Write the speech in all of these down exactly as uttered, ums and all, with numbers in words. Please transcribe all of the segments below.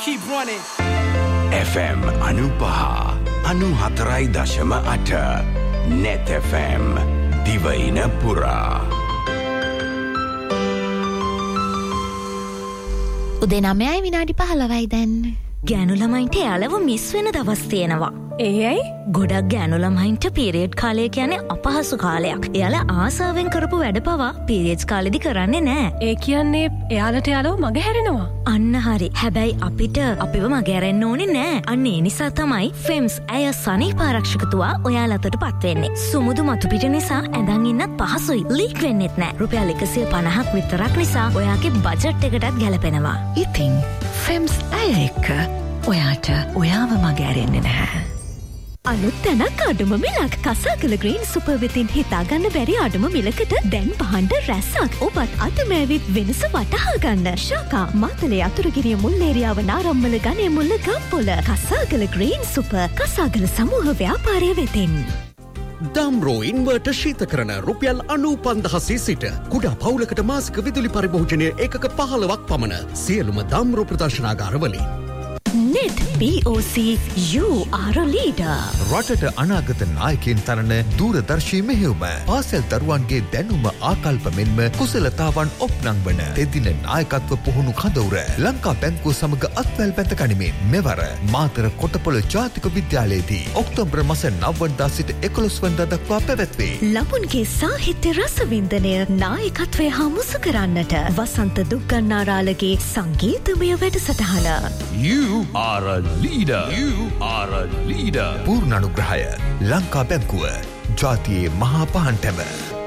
keep running. F M අනුපහ අනුහතරයි දශම අට Net F M දිවයින පුරා. උදේ නවයයි විනාඩි පහළොවයි දැන්. ගෑනු ළමයින්ට යාළව මිස් වෙන දවස් තියෙනවා. ඒ ඇයි? ගොඩක් ගෑනු ළමයින්ට පීරියඩ් කාලය කියන්නේ අපහසු කාලයක්. එයාලා ආසාවෙන් කරපු වැඩ පවා පීරියඩ්ස් කාලෙදි කරන්නේ නැහැ. ඒ කියන්නේ එයාලට යාළව මග හැරෙනවා. අන්න හරි. හැබැයි අපිට අපිව මග හැරෙන්න ඕනේ නැහැ. අන්න ඒ නිසා තමයි ෆෙම්ස් ඇය සනීප ආරක්ෂකතුවා ඔයාලටට පත් වෙන්නේ. සුමුදු මතු පිට නිසා ඇඳන් ඉන්නත් පහසුයි. ලීක් වෙන්නෙත් නැහැ. රුපියල් එකසිය පනහක් විතරක් නිසා ඔයාගේ බජට් එකටත් ගැලපෙනවා. ඉතින් ෆෙම්ස් ඇය එක්ක ඔයාට ඔයාව මග ඇරෙන්නේ නැහැ. අලුත් තැනක් අඩුම මිලක් කසාකල ග්‍රීන් සුපර් වෙතින් හිතාගන්න බැරි අඩුම මිලකට දැන් පහන්ඩ රැස්සක්. ඔබත් අතමෑවිත් වෙනස වටහා ගන්න. ශාකා මාතලේ අතුරුගිරිය මුල්ලේරියාව නාරම්මල ගනේ මුල්ල ගම්පොල කසාකල ග්‍රීන් සුපර් කසාකල සමූහ ව්‍යාපාරය වෙතින්. ඩම්රෝ ඉන්වර්ටර් ශීතකරණ රුපියල් අනූ පන්දහසේ සිට කුඩා පවුලකට මාසික විදුලි පරිභෝජනය ඒකක පහළොවක් පමණ සියලුම ඩම්රෝ ප්‍රදර්ශනාගාරවලින්. Net B O C you are a leader. රටට අනාගත නායකයන් තරණ දූරදර්ශී මෙහෙයුම පාසල් දරුවන්ගේ දැනුම ආකල්ප මෙන්ම කුසලතාවන් ඔප්නංවන තෙදින නායකත්ව පුහුණු කඳවුර ලංකා බැංකුව සමග අත්වැල් බැඳ ගනිමින් මෙවර මාතර කොටපොළ ජාතික විද්‍යාලයේදී ඔක්තෝබර් මාස නවය වෙනිදා සිට එකොළොස් වෙනිදා දක්වා පැවැත්වේ. ලබුන්ගේ සාහිත්‍ය රසවින්දනය නායකත්වය හා මුසු කරන්නට වසන්ත දුක්ගන්නාරාලගේ සංගීතමය වැඩසටහන. You are a leader. You are a leader. පූර්ණානුග්‍රහය Lanka බැංකුව ජාතියේ මහා පහන්ටම.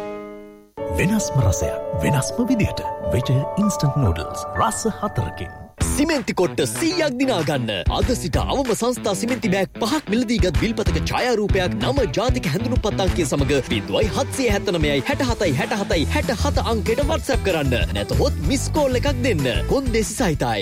වෙනස්ම රසයක් වෙනස්ම විදියට වෙජ ඉන්ස්ටන්ට් නූඩල්ස් රස හතරකින්. සිමෙන්ති කොට්ට සීයක් දිනා ගන්න. අද සිට අවම සංස්ථා සිමෙන්ති බෑග් පහක් මිලදීගත් විල්පතක ඡායාරූපයක් නම ජාතික හැඳුනුම්පත් අංකය සමග බිංදුවයි හත්සිය හැත්තනවයයි හැටහතයි හැටහතයි හැටහත අංකයට WhatsApp කරන්න. නැතහොත් මිස් කෝල් එකක් දෙන්න. කොන්දේසි සහිතයි.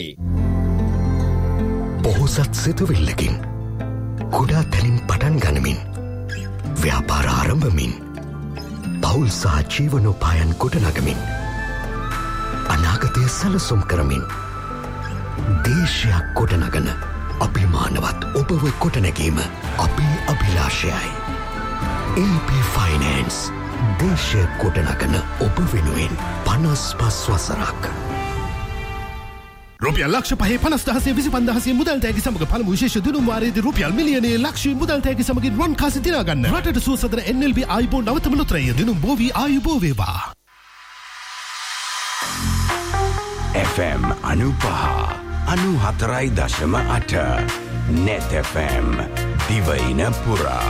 පොහොසත් සිතුවිල්ලකින් කුඩා තැනින් පටන් ගනිමින් ව්‍යාපාර ආරම්භමින් පවුල් සහ ජීවනෝපායන් ගොඩනගමින් අනාගතය සැලසුම් කරමින් දේශයක් ගොඩනගන අභිමානවත් ඔබව ගොඩනැගීම අපේ අභිලාෂයයි. A P Finance දේශය ගොඩනගන ඔබ වෙනුවෙන් පනස් පස් වසරක්. රුපියල් ලක්ෂ පහේ පනස් දහසේ විසි පන්දහසේ මුදල් තෑගි සමග පළමු විශේෂ දිනුම් වාරයේදී රුපියල් මිලියනයේ ලක්ෂයේ මුදල් තෑගි සමගින් රුවන් කාසි දිනා ගන්න. රටට සුවසදන N L B ආයුබෝ නවතම ලොතරැය දිනුම් බෝවි ආයුබෝ වේවා. F M අනුපහ අනුහතරයි දශම අට Net F M දිවයින පුරා.